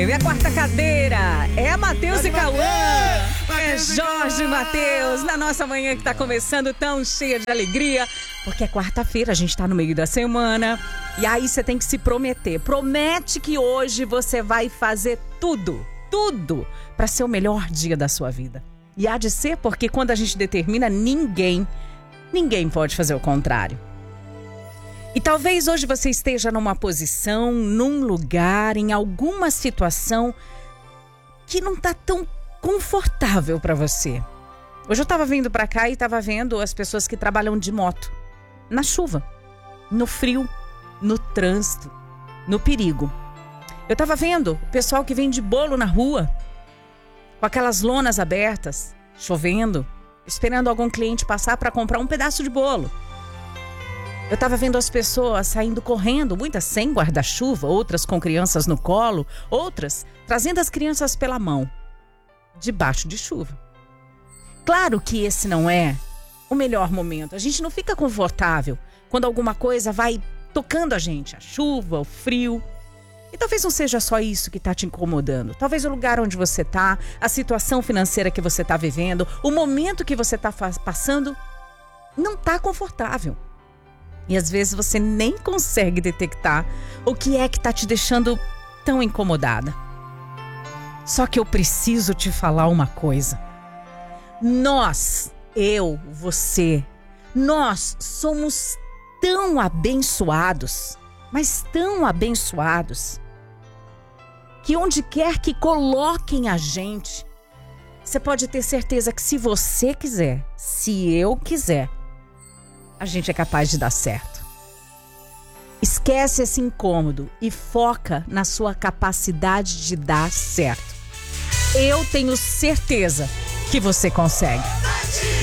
FM. A quarta cadeira é Matheus e Cauã. É Jorge e Matheus. Na nossa manhã que tá começando tão cheia de alegria. Porque é quarta-feira, a gente tá no meio da semana. E aí você tem que se prometer. Promete que hoje você vai fazer tudo pra ser o melhor dia da sua vida. E há de ser porque quando a gente determina, ninguém pode fazer o contrário. E talvez hoje você esteja numa posição, num lugar, em alguma situação que não tá tão confortável para você. Hoje eu tava vindo para cá e tava vendo as pessoas que trabalham de moto. Na chuva, no frio, no trânsito, no perigo. Eu tava vendo o pessoal que vende bolo na rua, com aquelas lonas abertas, chovendo, esperando algum cliente passar para comprar um pedaço de bolo. Eu tava vendo as pessoas saindo correndo, muitas sem guarda-chuva, outras com crianças no colo, outras trazendo as crianças pela mão, debaixo de chuva. Claro que esse não é o melhor momento. A gente não fica confortável quando alguma coisa vai tocando a gente, a chuva, o frio. E talvez não seja só isso que tá te incomodando. Talvez o lugar onde você tá, a situação financeira que você tá vivendo, o momento que você tá passando, não tá confortável. E às vezes você nem consegue detectar o que é que tá te deixando tão incomodada. Só que eu preciso te falar uma coisa. Nós, eu, você, nós somos tão abençoados, mas tão abençoados, que onde quer que coloquem a gente, você pode ter certeza que se você quiser, se eu quiser, a gente é capaz de dar certo. Esquece esse incômodo e foca na sua capacidade de dar certo. Eu tenho certeza que você consegue.